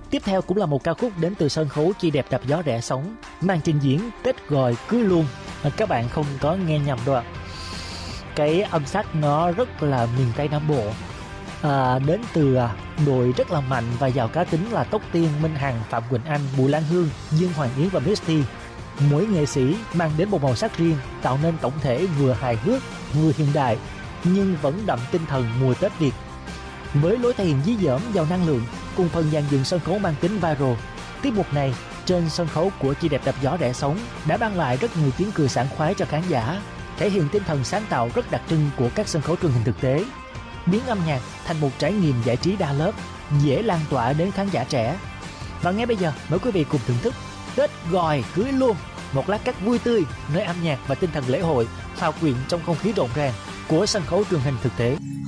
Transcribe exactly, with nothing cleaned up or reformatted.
Tiếp theo cũng là một ca khúc đến từ sân khấu Chi Đẹp Đạp Gió Rẽ Sóng, màn trình diễn Tết Gọi Cưới Luôn. Các bạn không có nghe nhầm đâu ạ. Cái âm sắc nó rất là miền Tây Nam Bộ, à, đến từ đội rất là mạnh và giàu cá tính là Tóc Tiên, Minh Hằng, Phạm Quỳnh Anh, Bùi Lan Hương, Dương Hoàng Yến và Misty. Mỗi nghệ sĩ mang đến một màu sắc riêng, tạo nên tổng thể vừa hài hước vừa hiện đại nhưng vẫn đậm tinh thần mùa Tết Việt. Với lối thể hiện dí dỏm giàu năng lượng cùng phần dàn dựng sân khấu mang tính viral, tiết mục này trên sân khấu của Chi Đẹp Đạp Gió Rẽ Sóng đã mang lại rất nhiều tiếng cười sảng khoái cho khán giả, thể hiện tinh thần sáng tạo rất đặc trưng của các sân khấu truyền hình thực tế, biến âm nhạc thành một trải nghiệm giải trí đa lớp, dễ lan tỏa đến khán giả trẻ. Và ngay bây giờ mời quý vị cùng thưởng thức Tết Gọi Cưới Luôn, một lát cắt vui tươi nơi âm nhạc và tinh thần lễ hội hòa quyện trong không khí rộn ràng của sân khấu truyền hình thực tế.